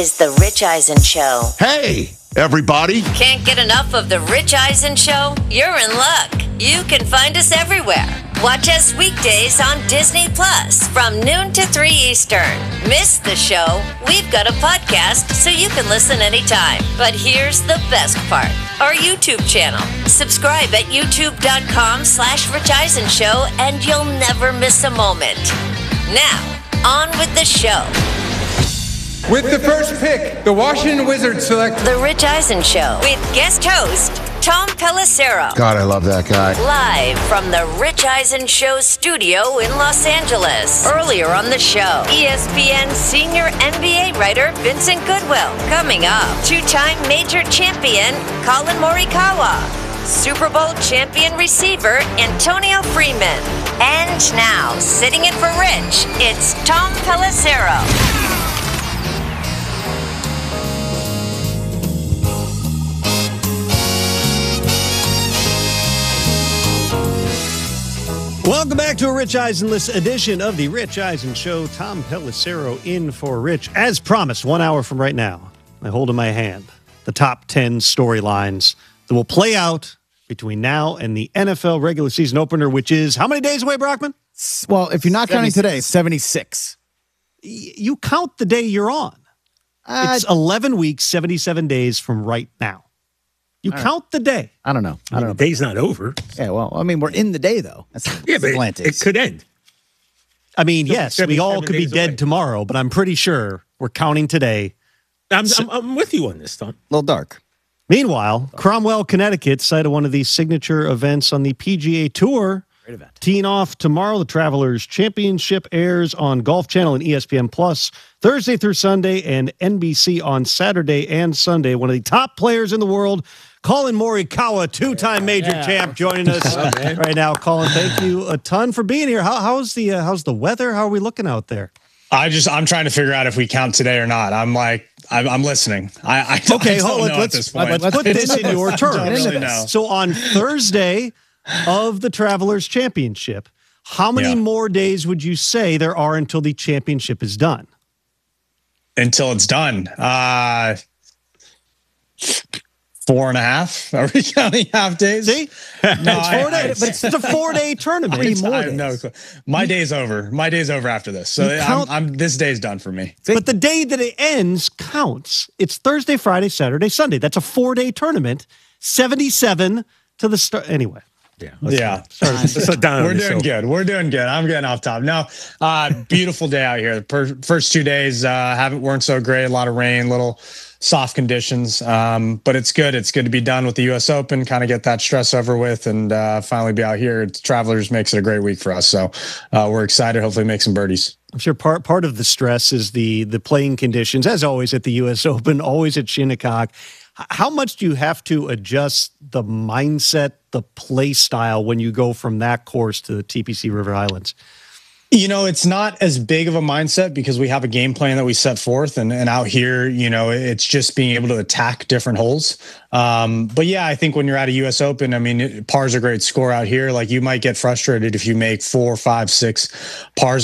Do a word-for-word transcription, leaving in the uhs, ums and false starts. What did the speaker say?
is The Rich Eisen Show. Hey, everybody. Can't get enough of The Rich Eisen Show? You're in luck. You can find us everywhere. Watch us weekdays on Disney Plus from noon to three Eastern. Miss the show? We've got a podcast so you can listen anytime. But here's the best part. Our YouTube channel. Subscribe at youtube.com slash Rich Eisen Show and you'll never miss a moment. Now, on with the show. With the first pick, the Washington Wizards select The Rich Eisen Show with guest host Tom Pelissero. God, I love that guy. Live from the Rich Eisen Show studio in Los Angeles. Earlier on the show, E S P N senior N B A writer Vincent Goodwill. Coming up, two-time major champion Colin Morikawa. Super Bowl champion receiver Antonio Freeman. And now, sitting in for Rich, it's Tom Pelissero. Welcome back to a Rich Eisen-less edition of the Rich Eisen Show. Tom Pelissero in for Rich. As promised, one hour from right now, I hold in my hand the top ten storylines that will play out between now and the N F L regular season opener, which is how many days away, Brockman? Well, if you're not counting today, seventy-six. You count the day you're on. Uh, it's eleven weeks, seventy-seven days from right now. You count the day. I don't know. I don't know. The day's not over. Yeah, well, I mean, we're in the day, though. That's yeah, but it, it could end. I mean, yes, we all could be dead away. tomorrow, but I'm pretty sure we're counting today. I'm, I'm, I'm with you on this, Tom. A little dark. Meanwhile, Cromwell, Connecticut, site of one of these signature events on the P G A Tour. Great event. Teeing off tomorrow, the Travelers Championship airs on Golf Channel and E S P N Plus Thursday through Sunday and N B C on Saturday and Sunday. One of the top players in the world, Colin Morikawa, two-time major yeah. champ, joining us oh, right now. Colin, thank you a ton for being here. How, how's the uh, how's the weather? How are we looking out there? I just I'm trying to figure out if we count today or not. I'm like I'm, I'm listening. I, I okay. I don't hold, know let's, at this point. let's put this in your terms. Really know. So on Thursday of the Travelers Championship, how many yeah. more days would you say there are until the championship is done? Until it's done. Uh, Four and a half. Are we counting half days? See, no, it's four I, days, but it's a four-day tournament. Three more I days. know. My day's over. My day's over after this. So count, I'm, I'm. This day's done for me. But the day that it ends counts. It's Thursday, Friday, Saturday, Sunday. That's a four-day tournament. Seventy-seven to the start. Anyway. Yeah. Yeah. Let's down We're doing good. We're doing good. I'm getting off top. No, uh, beautiful day out here. The per- first two days uh, haven't weren't so great. A lot of rain, little soft conditions, um, but it's good. It's good to be done with the U S Open, kind of get that stress over with, and uh, finally be out here. It's, Travelers makes it a great week for us, so uh, we're excited. Hopefully, make some birdies. I'm sure part part of the stress is the the playing conditions, as always at the U S Open, always at Shinnecock. How much do you have to adjust the mindset, the play style when you go from that course to the T P C River Highlands? You know, it's not as big of a mindset because we have a game plan that we set forth, and, and out here, you know, it's just being able to attack different holes. Um, but yeah, I think when you're at a U S Open, I mean, it, par's a great score out here. Like you might get frustrated if you make four, five, six pars